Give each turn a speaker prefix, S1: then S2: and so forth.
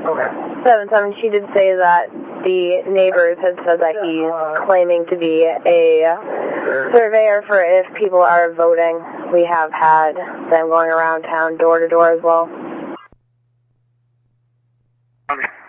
S1: Okay.
S2: 7-7, she did say that the neighbors had said that he's claiming to be a surveyor for if people are voting. We have had them going around town door to door as well.
S1: Okay.